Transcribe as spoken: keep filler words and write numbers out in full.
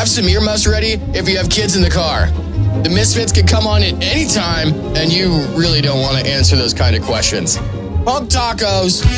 some earmuffs ready if you have kids in the car. The Misfits can come on at any time, and you really don't want to answer those kind of questions. Pump tacos.